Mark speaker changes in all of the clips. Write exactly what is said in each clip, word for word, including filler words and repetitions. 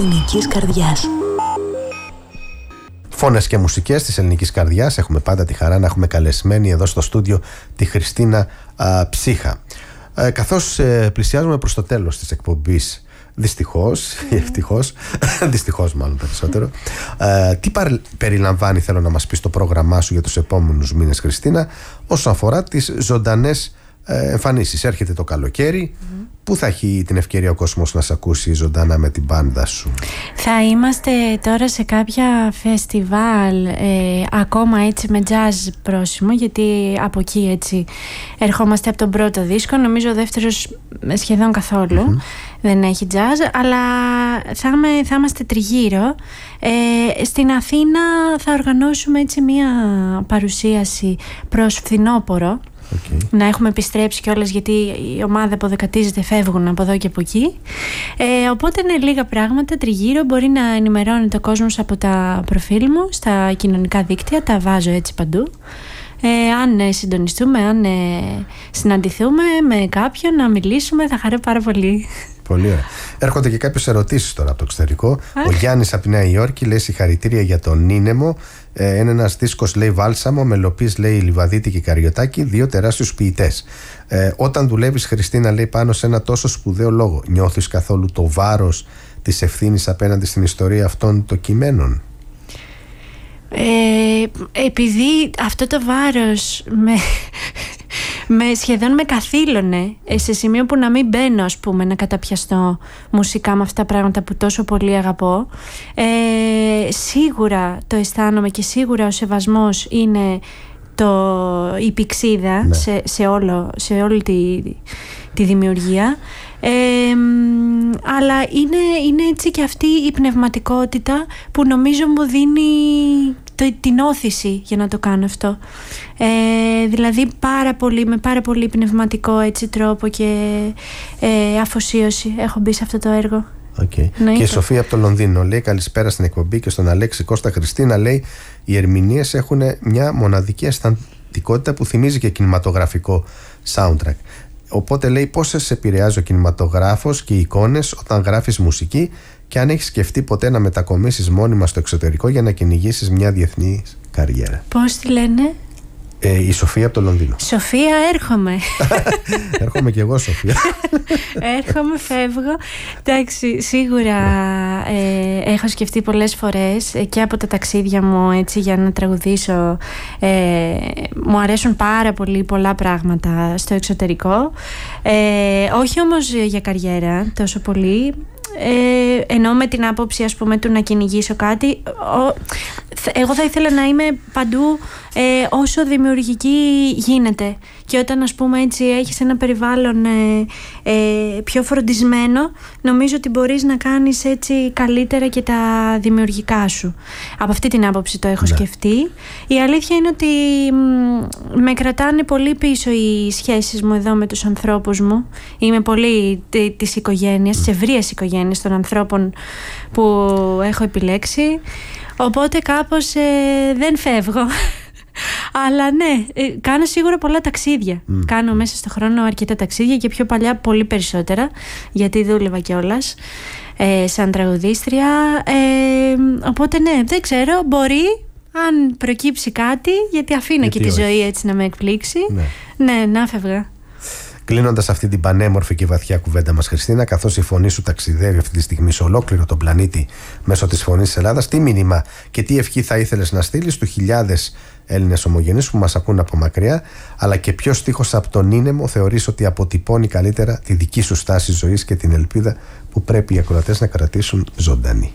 Speaker 1: ελληνικής καρδιάς.
Speaker 2: Φώνες και μουσικές της ελληνικής καρδιάς. Έχουμε πάντα τη χαρά να έχουμε καλεσμένη εδώ στο στούντιο τη Χριστίνα α, Ψύχα. Ε, καθώς ε, πλησιάζουμε προς το τέλος της εκπομπής, δυστυχώς ή ευτυχώς, δυστυχώς μάλλον περισσότερο, ε, τι παρ, περιλαμβάνει, θέλω να μας πεις, το πρόγραμμά σου για τους επόμενους μήνες, Χριστίνα, όσον αφορά τις ζωντανές ε, εμφανίσεις? Έρχεται το καλοκαίρι. Mm. Πού θα έχει την ευκαιρία ο κόσμος να σε ακούσει ζωντανά με την μπάντα σου?
Speaker 3: Θα είμαστε τώρα σε κάποια φεστιβάλ, ε, ακόμα έτσι με jazz πρόσημο, γιατί από εκεί έτσι ερχόμαστε από τον πρώτο δίσκο. Νομίζω ο δεύτερος σχεδόν καθόλου mm-hmm. δεν έχει jazz, αλλά θα, είμαι, θα είμαστε τριγύρω. Ε, στην Αθήνα θα οργανώσουμε έτσι μια παρουσίαση προς φθινόπωρο. Okay. Να έχουμε επιστρέψει κιόλας, γιατί η ομάδα αποδεκατίζεται, φεύγουν από εδώ και από εκεί. Ε, οπότε είναι λίγα πράγματα τριγύρω. Μπορεί να ενημερώνεται ο κόσμος από τα προφίλ μου στα κοινωνικά δίκτυα. Τα βάζω έτσι παντού. Ε, αν ε, συντονιστούμε, αν ε, συναντηθούμε με κάποιον να μιλήσουμε, θα χαρώ πάρα πολύ.
Speaker 2: Πολύ ωραία. Έρχονται και κάποιες ερωτήσεις τώρα από το εξωτερικό. Αχ. Ο Γιάννης από τη Νέα Υόρκη λέει συγχαρητήρια για τον Νίνεμο. Ε, είναι ένας δίσκος, λέει, βάλσαμο, μελοπής, λέει, Λιβαδίτη και Καριωτάκη, δύο τεράστιους ποιητές. Ε, όταν δουλεύεις, Χριστίνα, λέει, πάνω σε ένα τόσο σπουδαίο λόγο, νιώθεις καθόλου το βάρος της ευθύνης απέναντι στην ιστορία αυτών των κειμένων?
Speaker 3: Ε, επειδή αυτό το βάρος με, με σχεδόν με καθήλωνε σε σημείο που να μην μπαίνω, ας πούμε, να καταπιαστώ μουσικά με αυτά τα πράγματα που τόσο πολύ αγαπώ. Ε, σίγουρα το αισθάνομαι και σίγουρα ο σεβασμός είναι το, η πηξίδα, ναι. σε, σε, όλο, σε όλη τη, τη δημιουργία. Ε, αλλά είναι, είναι έτσι και αυτή η πνευματικότητα που νομίζω μου δίνει το, την όθηση για να το κάνω αυτό. Ε, δηλαδή πάρα πολύ, με πάρα πολύ πνευματικό έτσι τρόπο και ε, αφοσίωση έχω μπει σε αυτό το έργο.
Speaker 2: Okay. Και η Σοφία από το Λονδίνο λέει καλησπέρα στην εκπομπή και στον Αλέξη, Κώστα, Χριστίνα. Λέει οι ερμηνείες έχουν μια μοναδική αισθαντικότητα που θυμίζει και κινηματογραφικό soundtrack. Οπότε, λέει, πώς σε επηρεάζει ο κινηματογράφος και οι εικόνες όταν γράφεις μουσική, και αν έχεις σκεφτεί ποτέ να μετακομίσεις μόνιμα στο εξωτερικό για να κυνηγήσεις μια διεθνή καριέρα?
Speaker 3: Πώς τη λένε?
Speaker 2: Ε, η Σοφία από το Λονδίνο.
Speaker 3: Σοφία, έρχομαι.
Speaker 2: Έρχομαι κι εγώ, Σοφία.
Speaker 3: Έρχομαι, φεύγω. Εντάξει, σίγουρα ε, έχω σκεφτεί πολλές φορές ε, και από τα ταξίδια μου έτσι, για να τραγουδήσω. Ε, μου αρέσουν πάρα πολύ πολλά πράγματα στο εξωτερικό. Ε, όχι όμως για καριέρα τόσο πολύ. Ε, ενώ με την άποψη, ας πούμε, του να κυνηγήσω κάτι, ο, εγώ θα ήθελα να είμαι παντού ε, όσο δημιουργική γίνεται. Και όταν, ας πούμε, έτσι έχεις ένα περιβάλλον ε, ε, πιο φροντισμένο, νομίζω ότι μπορείς να κάνεις έτσι καλύτερα και τα δημιουργικά σου. Από αυτή την άποψη το έχω ναι. σκεφτεί. Η αλήθεια είναι ότι μ, με κρατάνε πολύ πίσω οι σχέσεις μου εδώ με τους ανθρώπους μου. Είμαι πολύ της οικογένειας, της ευρείας οικογένειας των ανθρώπων που έχω επιλέξει. Οπότε κάπως ε, δεν φεύγω. Αλλά ναι, ε, κάνω σίγουρα πολλά ταξίδια. Mm. Κάνω μέσα στο χρόνο αρκετά ταξίδια και πιο παλιά πολύ περισσότερα, γιατί δούλευα κιόλας ε, σαν τραγουδίστρια. Ε, οπότε ναι, δεν ξέρω, μπορεί αν προκύψει κάτι, γιατί αφήνω γιατί και όχι. Τη ζωή έτσι να με εκπλήξει. Ναι, ναι, να φεύγα.
Speaker 2: Κλείνοντας αυτή την πανέμορφη και βαθιά κουβέντα μας, Χριστίνα, καθώς η φωνή σου ταξιδεύει αυτή τη στιγμή σε ολόκληρο τον πλανήτη μέσω της Φωνής της Ελλάδας, τι μήνυμα και τι ευχή θα ήθελες να στείλεις στους χιλιάδες Έλληνες ομογενείς που μας ακούν από μακριά, αλλά και ποιος στίχος από τον Νίνεμο θεωρείς ότι αποτυπώνει καλύτερα τη δική σου στάση ζωής και την ελπίδα που πρέπει οι ακροατές να κρατήσουν ζωντανή?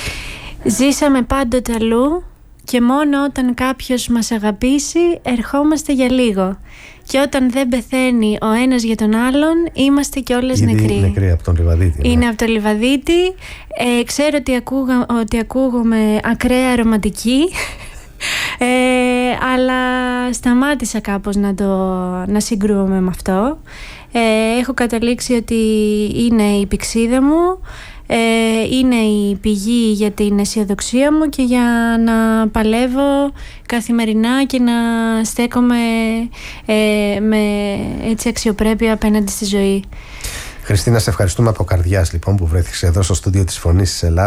Speaker 3: Ζήσαμε πάντοτε αλλού και μόνο όταν κάποιος μας αγαπήσει ερχόμαστε για λίγο. Και όταν δεν πεθαίνει ο ένας για τον άλλον, είμαστε κιόλας νεκροί.
Speaker 2: Νεκροί από τον Λιβαδίτη.
Speaker 3: Είναι ναι. από τον Λιβαδίτη. Ε, ξέρω ότι, ακούγα, ότι ακούγομαι ακραία ρομαντική. Ε, αλλά σταμάτησα κάπως να, το, να συγκρούομαι με αυτό. Ε, έχω καταλήξει ότι είναι η πηξίδα μου, ε, είναι η πηγή για την αισιοδοξία μου και για να παλεύω καθημερινά και να στέκομαι ε, με έτσι αξιοπρέπεια απέναντι στη ζωή.
Speaker 2: Χριστίνα, σε ευχαριστούμε από καρδιάς λοιπόν που βρέθηκες εδώ στο στούντιο της Φωνής της Ελλάδας.